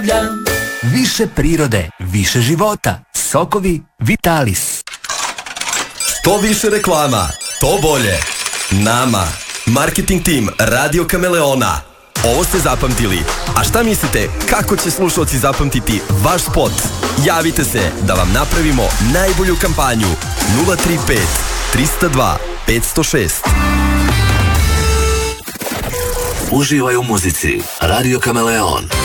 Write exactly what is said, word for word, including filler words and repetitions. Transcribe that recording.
Više prirode, više života. Sokovi Vitalis. Što više reklama, to bolje. Nama. Marketing tim Radio Kameleona. Ovo ste zapamtili. A šta mislite, kako će slušalci zapamtiti vaš spot? Javite se da vam napravimo najbolju kampanju. nula tri pet tri zero dva pet zero šest. Uživaj u muzici. Radio Kameleon.